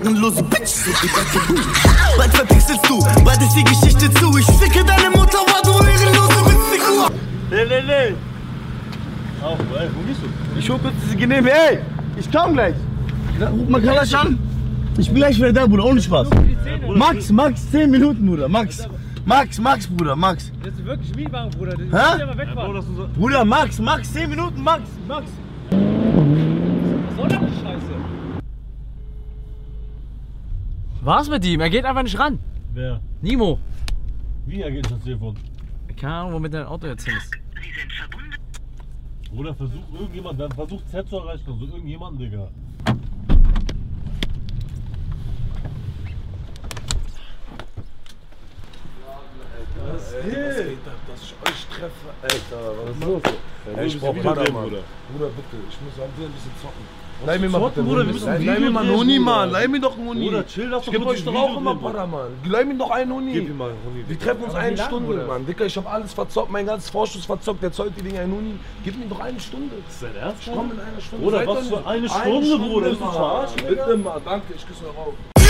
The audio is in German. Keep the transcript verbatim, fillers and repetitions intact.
Lose Bitch, bald verpixelst du, bald ist die Geschichte zu. Ich ficke deine Mutter, war du ehrenlose Witzfigur. Nee, nee, nee. Auf, ey, wo gehst du? Ich hol kurz diese Genehme, ey. Ich komm gleich. Ruf mal Kalasch an. Ich bin gleich wieder da, Bruder, ohne Spaß. Max, Max, zehn Minuten, Bruder, Max. Max, Max, Bruder, Max. Das ist wirklich Mietwagen, Bruder. Das Hä? ja mal wegfahren. Bruder, Max, Max, zehn Minuten, Max, Max. Was soll das die Scheiße? Was mit ihm? Er geht einfach nicht ran. Wer? Nimo. Wie, er geht das Telefon? Keine Ahnung, womit dein Auto jetzt hin ist. Oder versucht irgendjemand, dann versucht Z zu erreichen, also irgendjemanden, Digga. Was geht, dass ich euch treffe? Alter, was ist los? Ey, Ich brauch Bruder, Bruder, Mann. Bruder. Bruder, bitte, ich muss ein bisschen zocken. Leih mir mal zocken, bitte, Bruder, wir müssen ein Leih Video mir mal einen drehen, Huni, Bruder. Mann. Leih mir doch einen Huni. Bruder, chill, lass Ich doch geb kurz euch ein doch Video auch immer drehen, Bruder, Mann. Leih mir doch einen Huni. Gib ihm mal einen Huni. Wir treffen uns eine lang, Stunde, Bruder? Mann. Dicker, ich hab alles verzockt, mein ganzes Vorschuss verzockt. Der zollt dir Ding einen Huni. Gib mir doch eine Stunde. Ist dein Ernst? Ich komm in einer Stunde. Bruder, Seid was doch für nicht- eine Stunde, Bruder? Ist das Mann. verarschen, Digga? Bitte mal, danke, ich küsse euch auf.